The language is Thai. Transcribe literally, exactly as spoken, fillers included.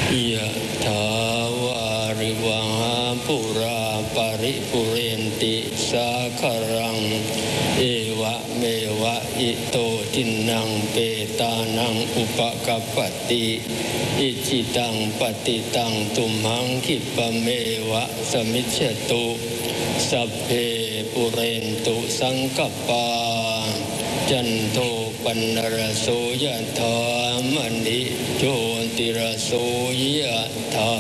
ยะถาวาริวหาปุราปริปุเรนติสาคารังเอวะเมวะอิโตทินังเปตานังอุปกัปปติอิจิตังปฏิตังตุมหังคิปะเมวะสมิจฉตุสัพเพปุเรนตุสังกปาจันโทปนรโสยะถามณิโชติรโสยะถา